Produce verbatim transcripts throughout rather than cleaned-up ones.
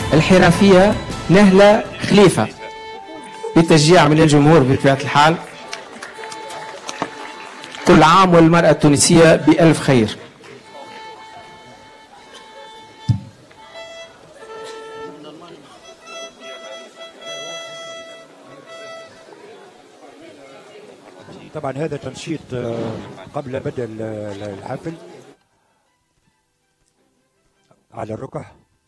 الحرفية نهلة خليفة بتشجيع من الجمهور بطبيعة الحال. كل عام والمرأة التونسية بألف خير. طبعا هذا تنشيط قبل بدء الحفل على الركع.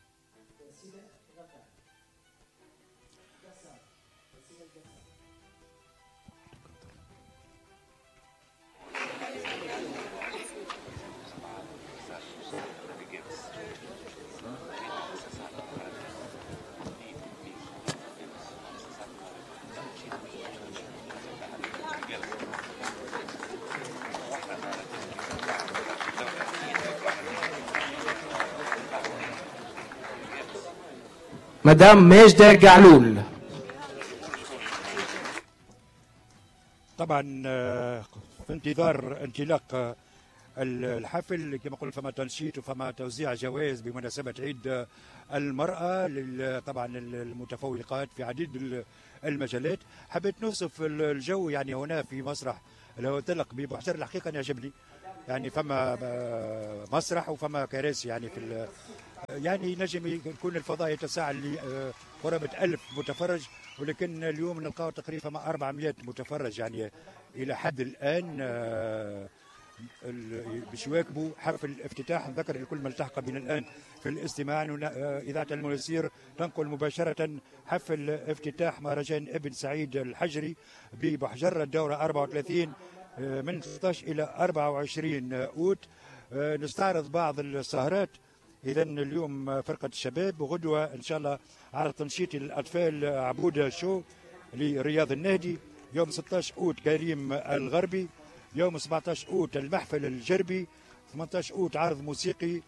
مدام ماجدة قعلول. طبعا في انتظار انطلاق الحفل كما قلت فما تنشيط وفما توزيع جوائز بمناسبة عيد المرأة طبعا المتفوقات في عديد المجالات. حبيت نوصف الجو يعني هنا في مسرح اللي هو تلق ببحجر. الحقيقة يعجبني يعني فما مسرح وفما كراسي يعني في يعني نجم يكون الفضاء يتساع لقرابة ألف متفرج، ولكن اليوم نلقاو تقريبا مع أربعمائة متفرج يعني إلى حد الآن باش يواكبوا حفل الافتتاح. نذكر الكل ملتحقة بنا الآن في الاستماع أن إذاعة المنستير تنقل مباشرة حفل افتتاح مهرجان ابن سعيد الحجري ببحجرة الدورة أربعة وثلاثين من ستة عشر إلى أربعة وعشرين أوت. نستعرض بعض السهرات. إذا اليوم فرقة الشباب، وغدوة إن شاء الله على تنشيط الأطفال عبودة شو لرياض النهدي. يوم ستة عشر أوت كريم الغربي. يوم سبعة عشر أوت المحفل الجربي. ثمانية عشر أوت عرض موسيقي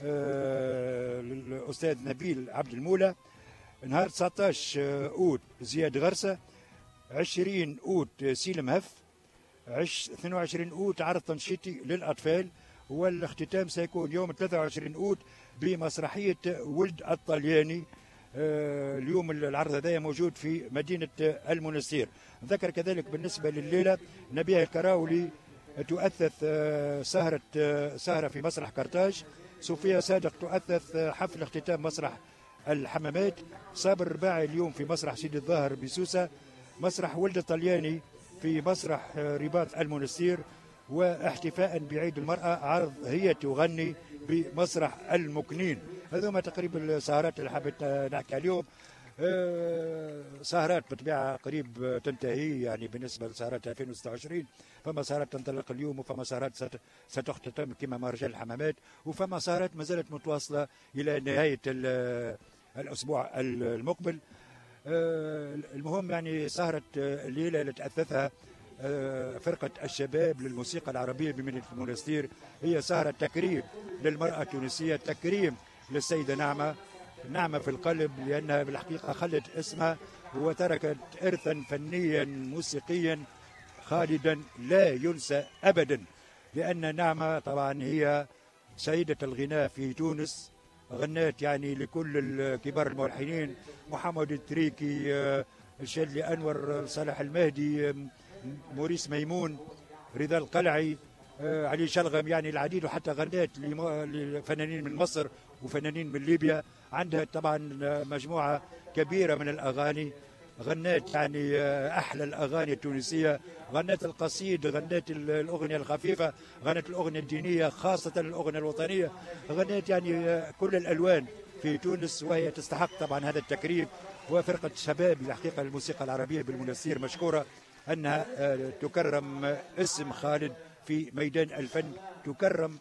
آه للأستاذ نبيل عبد المولى. نهار تسعة عشر أوت زياد غرسة. عشرين أوت سيلم هف. اثنين وعشرين أوت عرض تنشيطي للأطفال. والاختتام سيكون يوم ثلاثة وعشرين أوت بمسرحية ولد الطلياني. آه اليوم العرض هذا موجود في مدينة المنستير. نذكر كذلك بالنسبة لليلة نبيه الكراولي تؤثث آه سهرة آه سهرة في مسرح كرتاج. صوفيا صادق تؤثث آه حفل اختتام مسرح الحمامات. صابر الرباعي اليوم في مسرح سيدي الظاهر بسوسة. مسرح ولد الطلياني في مسرح آه رباط المنستير. واحتفاء بعيد المرأة عرض هي تغني بمسرح المكنين. هذوما تقريبا السهرات اللي حبيت نحكي اليوم. أه سهرات بطبيعة قريب تنتهي يعني بالنسبة لسهرات ألفين وستة وعشرين. فما سهرات تنطلق اليوم وفما سهرات ستختتم كما مهرجان الحمامات، وفما سهرات ما زالت متواصلة إلى نهاية الأسبوع المقبل. أه المهم يعني سهرة الليلة اللي تأثثها فرقة الشباب للموسيقى العربية بمدينة المنستير هي سهرة تكريم للمرأة التونسية، تكريم للسيدة نعمة. نعمة في القلب لأنها بالحقيقة خلت اسمها وتركت إرثا فنيا موسيقيا خالدا لا ينسى أبدا. لأن نعمة طبعا هي سيدة الغناء في تونس. غنات يعني لكل كبار الملحنين، محمد التريكي، الشاذلي أنور، صالح المهدي، موريس ميمون، رضا القلعي، آه، علي شلغم، يعني العديد. وحتى غنات لفنانين من مصر وفنانين من ليبيا. عندها طبعا مجموعة كبيرة من الأغاني. غنات يعني آه، أحلى الأغاني التونسية. غنات القصيد، غنات الأغنية الخفيفة، غنات الأغنية الدينية، خاصة الأغنية الوطنية. غنات يعني آه، كل الألوان في تونس، وهي تستحق طبعا هذا التكريم. وفرقة شباب الحقيقة الموسيقى العربية بالمنستير مشكورة أنها تكرم اسم خالد في ميدان الفن، تكرم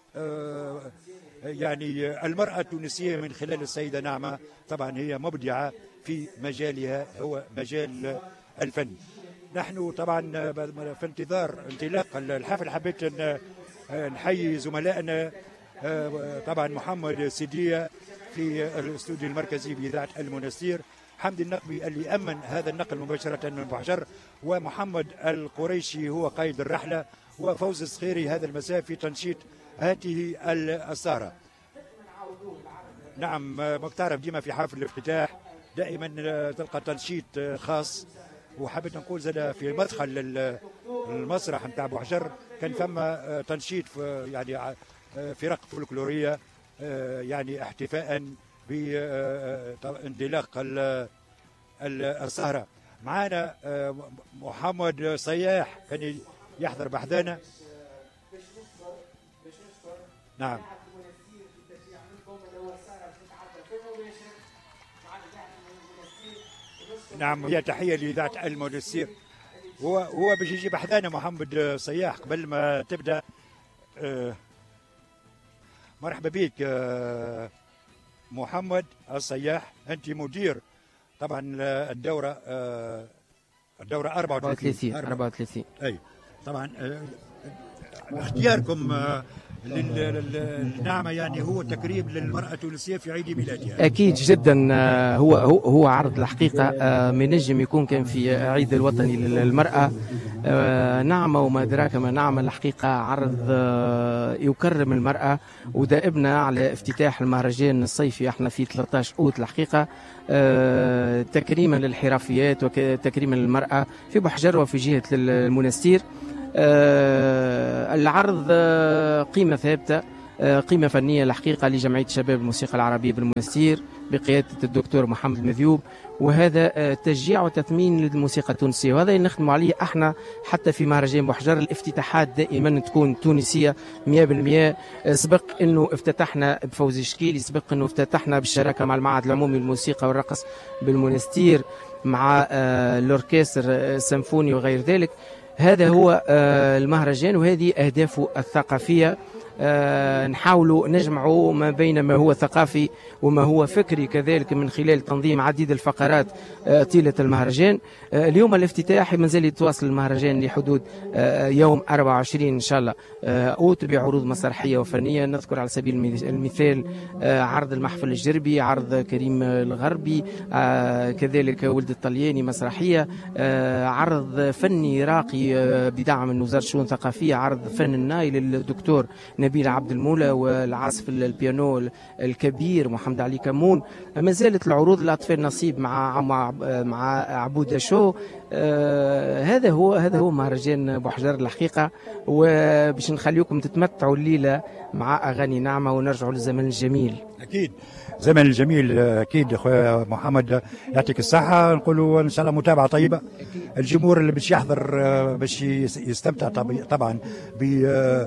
يعني المرأة التونسية من خلال السيدة نعمة. طبعا هي مبدعة في مجالها هو مجال الفن. نحن طبعا في انتظار انطلاق الحفل. حبيت أن نحيي زملائنا طبعا محمد سيدية في الاستوديو المركزي بإذاعة المنستير، حمد النقبي اللي أمن هذا النقل مباشرة من بحجر، ومحمد القريشي هو قائد الرحلة، وفوز الصخيري هذا المساء في تنشيط هذه السهرة. نعم مقترف ديما في حفل الافتتاح دائما تلقى تنشيط خاص. وحبيت نقول زاد في مدخل المسرح نتاع بوحجر كان فما تنشيط يعني فرق فولكلوريه يعني احتفاء بانطلاق السهره. معنا محمد صياح كان يحضر بحذانا. نعم نعم هي تحيه لاذاعه المنستير. هو هو باش يجي بحذانا محمد صياح قبل ما تبدا. آه مرحبا بك آه محمد الصياح، انت مدير طبعا الدوره آه الدوره أربعة وثلاثين أربعة وثلاثين. اي طبعا آه اختياركم آه للنعمة يعني هو تكريم للمرأة التونسية في عيد ميلادها. أكيد جدا. هو هو هو عرض الحقيقة من نجم يكون كان في عيد الوطني للمرأة نعمة وما أدراك ما نعمة. الحقيقة عرض يكرم المرأة، ودائبنا على افتتاح المهرجان الصيفي احنا في ثلاثة عشر أوت الحقيقة تكريما للحرفيات وتكريما للمرأة في بوحجر وفي جهة المنستير. آه العرض آه قيمة ثابتة، آه قيمة فنية الحقيقة لجمعية شباب الموسيقى العربية بالمنستير بقيادة الدكتور محمد مذيوب، وهذا آه تشجيع وتثمين للموسيقى التونسية، وهذا نخدم عليه احنا حتى في مهرجان بوحجر. الافتتاحات دائما تكون تونسية مئة بالمئة. آه سبق انه افتتحنا بفوزي شكيلي، سبق انه افتتحنا بالشراكة مع المعهد العمومي للموسيقى والرقص بالمنستير مع آه الأوركستر السيمفوني وغير ذلك. هذا هو المهرجان وهذه أهدافه الثقافية. نحاول نجمع ما بين ما هو ثقافي وما هو فكري كذلك من خلال تنظيم عديد الفقرات طيلة المهرجان. اليوم الافتتاحي مازال يتواصل المهرجان لحدود يوم أربعة وعشرين إن شاء الله أوت بعروض مسرحية وفنية. نذكر على سبيل المثال عرض المحفل الجربي، عرض كريم الغربي، كذلك ولد الطلياني مسرحية، عرض فني راقي بدعم من وزارة الشؤون الثقافية، عرض فن الناي للدكتور نبيل عبد المولى والعازف البيانو الكبير محمد علي كمون. ما زالت العروض الأطفال نصيب مع مع عبودة شو. آه هذا هو هذا هو مهرجان بوحجر الحقيقة، وباش نخليكم تتمتعوا الليلة مع أغاني نعمة ونرجعوا للزمن الجميل. أكيد زمن الجميل أكيد أخويا محمد، يعطيك الصحة. نقولوا إن شاء الله متابعة طيبة. الجمهور اللي باش يحضر باش يستمتع طبعا ب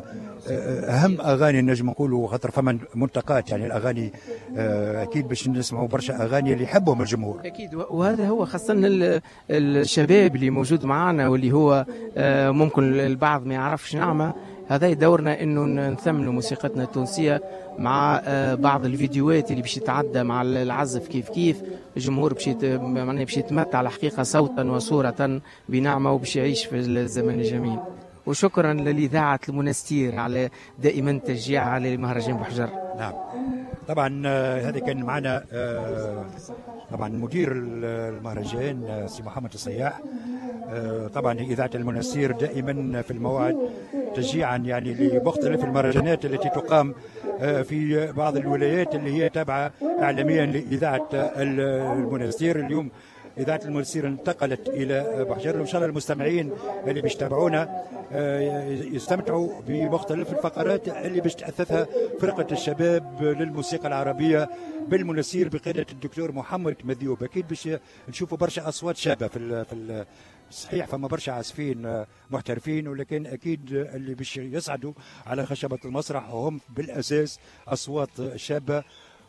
اهم اغاني نجم نقولوا، خاطر فما منتقات يعني الاغاني اكيد باش نسمعوا برشا اغاني اللي يحبهم الجمهور. اكيد، وهذا هو خاصه الشباب اللي موجود معنا واللي هو ممكن البعض ما يعرفش نعمه. هذا دورنا انه نثمنوا موسيقتنا التونسيه مع بعض الفيديوهات اللي باش تتعدى مع العزف كيف كيف الجمهور باش معناها باش يتمتع الحقيقه صوتا وصوره بنعمه وباش يعيش في الزمن الجميل. وشكرا لإذاعة المنستير على دائما تشجيعها لمهرجان بوحجر. نعم طبعا هذا كان معنا طبعا مدير المهرجان سي محمد الصياح. طبعا إذاعة المنستير دائما في الموعد تشجيعا يعني لمختلف المهرجانات التي تقام في بعض الولايات اللي هي تابعة إعلاميا لإذاعة المنستير. اليوم إذاعة المنستير انتقلت إلى بوحجر، وإن شاء الله المستمعين اللي باش يتابعونا يستمتعوا بمختلف الفقرات اللي باش تأسسها فرقة الشباب للموسيقى العربية بالمنستير بقيادة الدكتور محمد مذيوب. أكيد باش نشوفوا برشا أصوات شابة في في صحيح فما برشا عازفين محترفين، ولكن أكيد اللي باش يصعدوا على خشبة المسرح هم بالأساس أصوات شابة،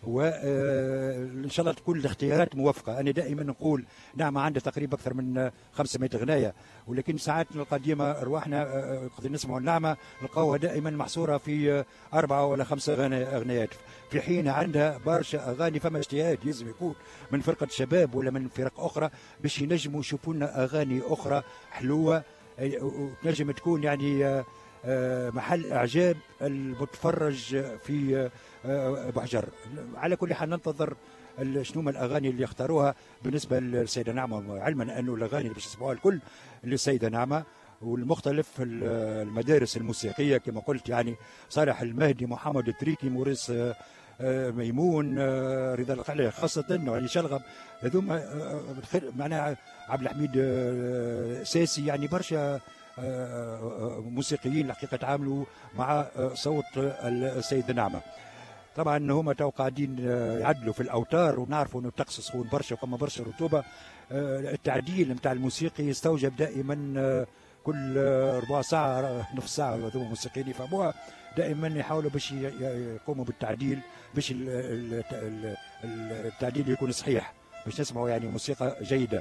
وان شاء الله تكون الاختيارات موفقه. انا دائما نقول نعم عندها تقريبا اكثر من خمسمائة غنايه، ولكن ساعات القديمه ارواحنا قد نسمعوا النعمه نلقاوها دائما محصوره في اربعه ولا خمسه اغنيات، في حين عندها برشا اغاني. فما اجتهاد لازم يكون من فرقه شباب ولا من فرق اخرى باش ينجموا يشوفوا لنا اغاني اخرى حلوه وتنجم تكون يعني محل اعجاب المتفرج في بوحجر. على كل حال ننتظر شنو من الاغاني اللي اختاروها بالنسبه للسيده نعمه، علما انه الاغاني اللي باش تسمعوها الكل للسيده نعمه والمختلف المدارس الموسيقيه كما قلت، يعني صالح المهدي، محمد التريكي، موريس ميمون، رضا القلعي خاصة، وعلي شلغم، هذوما معناها عبد الحميد ساسي، يعني برشا موسيقيين الحقيقة تعاملوا مع صوت السيدة نعمة. طبعا هما تو قاعدين يعدلوا في الاوتار، ونعرفوا انه الطقس سخون برشا وفما برشا رطوبه. التعديل نتاع الموسيقي يستوجب دائما كل ربع ساعه نصف ساعه، هذوما الموسيقيين يفهموها دائما يحاولوا باش يقوموا بالتعديل، باش التعديل يكون صحيح، باش نسمعوا يعني موسيقى جيده.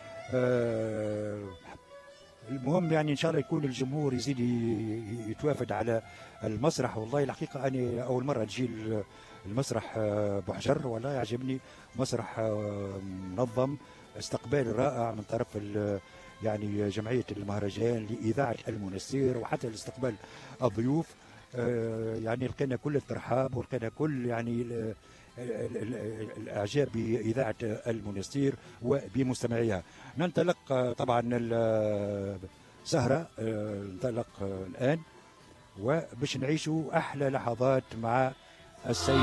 المهم يعني ان شاء الله يكون الجمهور يزيد يتوافد على المسرح. والله الحقيقه انا اول مره نجي المسرح بحجر، والله يعجبني مسرح منظم، استقبال رائع من طرف يعني جمعيه المهرجان لاذاعه المنستير، وحتى لاستقبال الضيوف. يعني لقينا كل الترحاب، ولقينا كل يعني الاعجاب باذاعه المنستير وبمستمعيها. ننطلق طبعا السهره، ننطلق الان وباش نعيشوا احلى لحظات مع السيد